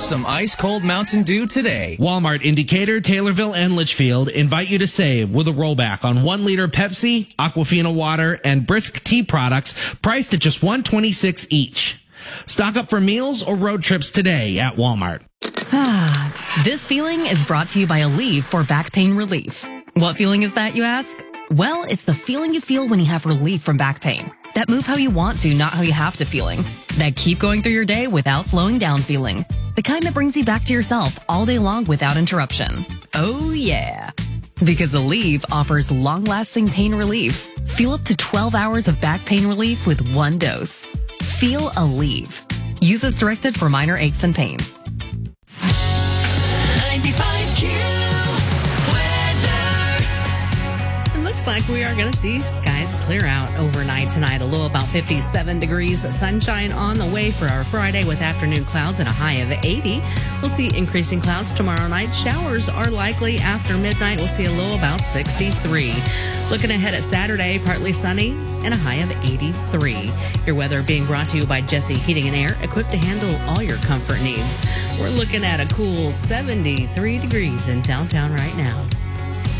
some ice-cold Mountain Dew today. Walmart in Decatur, Taylorville, and Litchfield invite you to save with a rollback on 1 liter Pepsi, Aquafina water, and Brisk tea products priced at just $1.26 each. Stock up for meals or road trips today at Walmart. This feeling is brought to you by Aleve for back pain relief. What feeling is that, you ask? Well, it's the feeling you feel when you have relief from back pain. That move how you want to, not how you have to feeling. That keep going through your day without slowing down feeling. The kind that brings you back to yourself all day long without interruption. Oh yeah. Because Aleve offers long-lasting pain relief. Feel up to 12 hours of back pain relief with 1 dose. Feel Aleve. Use as directed for minor aches and pains. 95Q weather. It looks like we are going to see skies clear out overnight tonight. A low about 57 degrees. Sunshine on the way for our Friday with afternoon clouds and a high of 80. We'll see increasing clouds tomorrow night. Showers are likely after midnight. We'll see a low about 63. Looking ahead at Saturday, partly sunny and a high of 83. Your weather being brought to you by Jesse Heating and Air, equipped to handle all your comfort needs. We're looking at a cool 73 degrees in downtown right now.